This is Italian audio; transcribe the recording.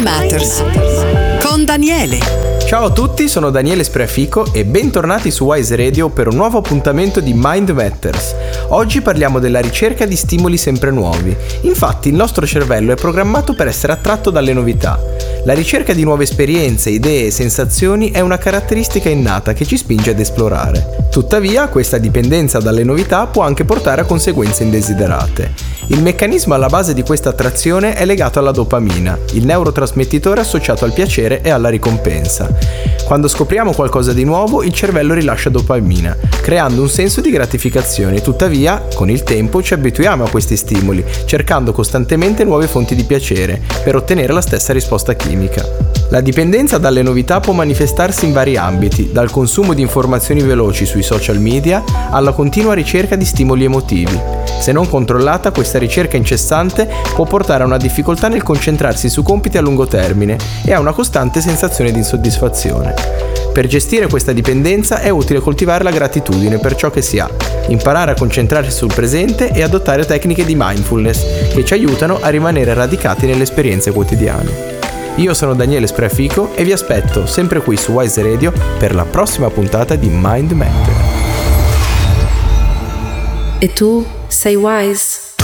Matters con Daniele. Ciao a tutti, sono Daniele Spreafico e bentornati su Wise Radio per un nuovo appuntamento di Mind Matters. Oggi parliamo della ricerca di stimoli sempre nuovi. Infatti il nostro cervello è programmato per essere attratto dalle novità. La ricerca di nuove esperienze, idee e sensazioni è una caratteristica innata che ci spinge ad esplorare. Tuttavia, questa dipendenza dalle novità può anche portare a conseguenze indesiderate. Il meccanismo alla base di questa attrazione è legato alla dopamina, il neurotrasmettitore associato al piacere e alla ricompensa. Quando scopriamo qualcosa di nuovo, il cervello rilascia dopamina, creando un senso di gratificazione. Tuttavia, con il tempo ci abituiamo a questi stimoli, cercando costantemente nuove fonti di piacere per ottenere la stessa risposta chimica. La dipendenza dalle novità può manifestarsi in vari ambiti, dal consumo di informazioni veloci sui social media alla continua ricerca di stimoli emotivi. Se non controllata, questa ricerca incessante può portare a una difficoltà nel concentrarsi su compiti a lungo termine e a una costante sensazione di insoddisfazione. Per gestire questa dipendenza è utile coltivare la gratitudine per ciò che si ha, imparare a concentrarsi sul presente e adottare tecniche di mindfulness che ci aiutano a rimanere radicati nelle esperienze quotidiane. Io sono Daniele Spreafico e vi aspetto sempre qui su Wise Radio per la prossima puntata di Mind Matter. E tu sei wise?